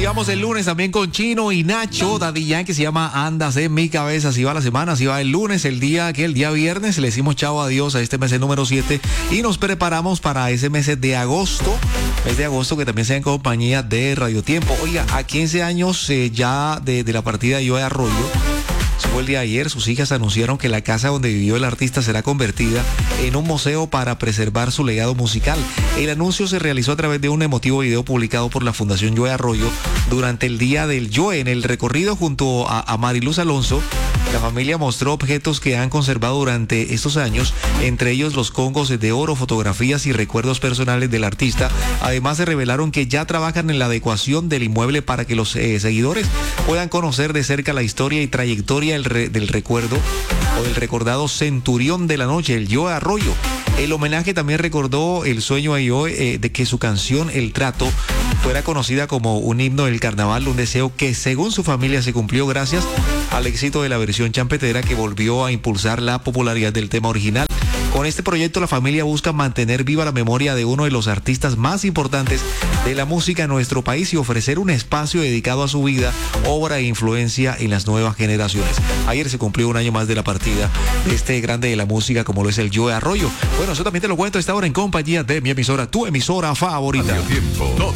Activamos el lunes también con Chino y Nacho. Daddy Yankee se llama Andas en mi cabeza. Así va la semana, así va el lunes, el día viernes. Le decimos chao, adiós a este mes número 7 y nos preparamos para ese mes de agosto. Mes de agosto que también sea en compañía de Radio Tiempo. Oiga, a 15 años ya de la partida de Joe Arroyo. Fue el día de ayer, sus hijas anunciaron que la casa donde vivió el artista será convertida en un museo para preservar su legado musical. El anuncio se realizó a través de un emotivo video publicado por la Fundación Joe Arroyo durante el Día del Joe. En el recorrido junto a Mariluz Alonso, la familia mostró objetos que han conservado durante estos años, entre ellos los congos de oro, fotografías y recuerdos personales del artista. Además, se revelaron que ya trabajan en la adecuación del inmueble para que los seguidores puedan conocer de cerca la historia y trayectoria del recuerdo o del recordado centurión de la noche, el Joe Arroyo. El homenaje también recordó el sueño de Joe de que su canción El Trato fuera conocida como un himno del carnaval, un deseo que según su familia se cumplió gracias al éxito de la versión champetera que volvió a impulsar la popularidad del tema original. Con este proyecto la familia busca mantener viva la memoria de uno de los artistas más importantes de la música en nuestro país y ofrecer un espacio dedicado a su vida, obra e influencia en las nuevas generaciones. Ayer se cumplió un año más de la partida de este grande de la música como lo es el Joe Arroyo. Bueno, eso también te lo cuento a esta hora en compañía de mi emisora, tu emisora favorita.